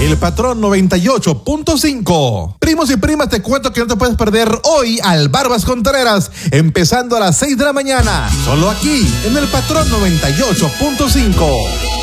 El Patrón 98.5. Primos y primas, te cuento que no te puedes perder hoy al Barbas Contreras, empezando a las 6 de la mañana, solo aquí en El Patrón 98.5.